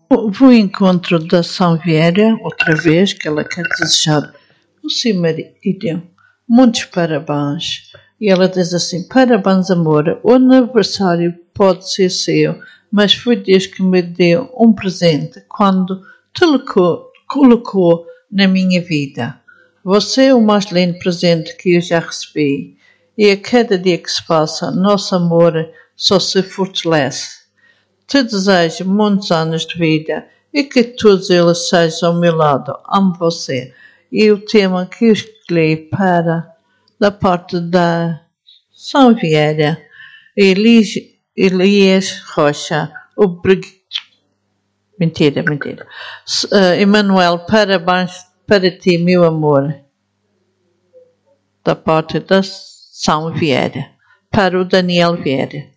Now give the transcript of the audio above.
Houve o encontro da São Vieira, outra vez, que ela quer desejar o seu marido muitos parabéns. E ela diz assim: parabéns, amor, o aniversário pode ser seu, mas foi Deus que me deu um presente quando te colocou na minha vida. Você é o mais lindo presente que eu já recebi. E a cada dia que se passa, nosso amor só se fortalece. Te desejo muitos anos de vida e que todos eles sejam ao meu lado. Amo você. E o tema que eu escolhi para da parte da São Vieira, Elias Rocha, mentira. Emanuel, parabéns para ti, meu amor. Da parte da São Vieira, para o Daniel Vieira.